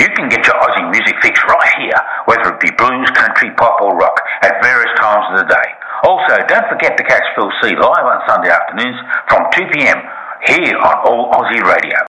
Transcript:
can get your Aussie music fix right here, whether it be blues, country, pop or rock, at various times of the day. Also, don't forget to catch Phil C live on Sunday afternoons from 2 p.m. here on All Aussie Radio.